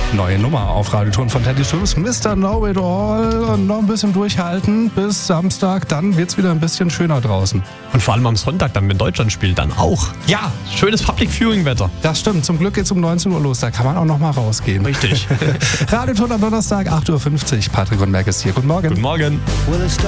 Neue Nummer auf Radioton von Teddy Swims, Mr. Know It All. Und noch ein bisschen durchhalten bis Samstag, dann wird's wieder ein bisschen schöner draußen. Und vor allem am Sonntag, dann, wenn Deutschland spielt, dann auch. Ja, Schönes Public Viewing Wetter. das stimmt. Zum Glück geht's um 19 Uhr los, da kann man auch noch mal rausgehen. Richtig. Radioton am Donnerstag, 8.50 Uhr. Patrick und Merck ist hier. Guten Morgen. Guten Morgen.